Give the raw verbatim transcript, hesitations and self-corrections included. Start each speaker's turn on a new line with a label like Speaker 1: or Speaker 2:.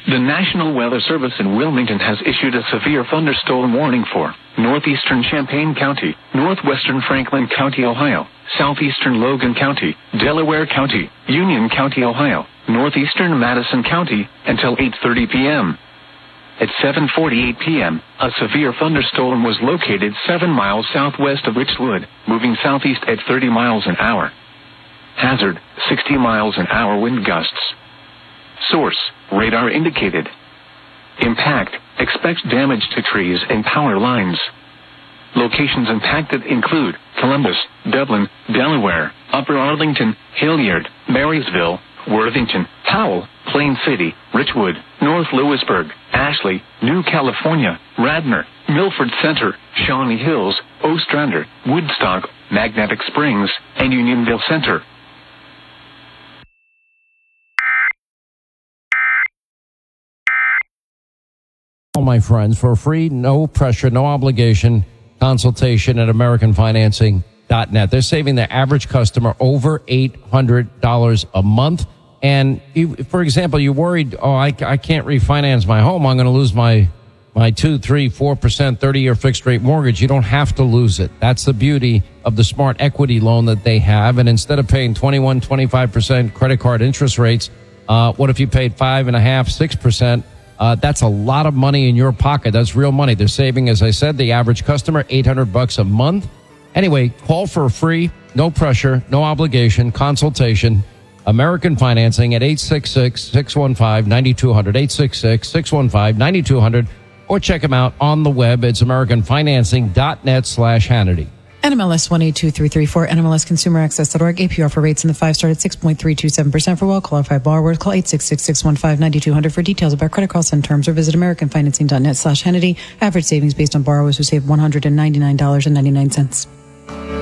Speaker 1: The National Weather Service in Wilmington has issued a severe thunderstorm warning for northeastern Champaign County, northwestern Franklin County, Ohio, southeastern Logan County, Delaware County, Union County, Ohio, northeastern Madison County, until eight thirty p.m. At seven forty-eight p.m., a severe thunderstorm was located seven miles southwest of Richwood, moving southeast at thirty miles an hour. Hazard, sixty miles an hour wind gusts. Source, radar indicated. Impact, expect damage to trees and power lines. Locations impacted include Columbus, Dublin, Delaware, Upper Arlington, Hilliard, Marysville, Worthington, Powell, Plain City, Richwood, North Lewisburg, Ashley, New California, Radnor, Milford Center, Shawnee Hills, Ostrander, Woodstock, Magnetic Springs, and Unionville Center.
Speaker 2: My friends, for a free, no pressure, no obligation consultation at American Financing dot net. They're saving their average customer over eight hundred dollars a month. And you, for example, you're worried, oh, I, I can't refinance my home. I'm going to lose my, my two, three, four percent thirty-year fixed rate mortgage. You don't have to lose it. That's the beauty of the Smart Equity loan that they have. And instead of paying twenty-one, twenty-five percent credit card interest rates, uh, what if you paid five and a half, six percent? Uh, that's a lot of money in your pocket. That's real money. They're saving, as I said, the average customer eight hundred bucks a month. Anyway, call for a free, no pressure, no obligation consultation. American Financing at eight six six, six one five, nine two zero zero, eight six six, six one five, nine two zero zero, or check them out on the web. It's American Financing dot net slash Hannity.
Speaker 3: N M L S one eight two three three four, N M L S consumer access dot org. A P R for rates in the five start at six point three two seven percent for well-qualified borrowers. Call eight six six, six one five, nine two zero zero for details about credit costs and terms, or visit American Financing dot net slash Hannity. Average savings based on borrowers who save one hundred ninety-nine dollars and ninety-nine cents.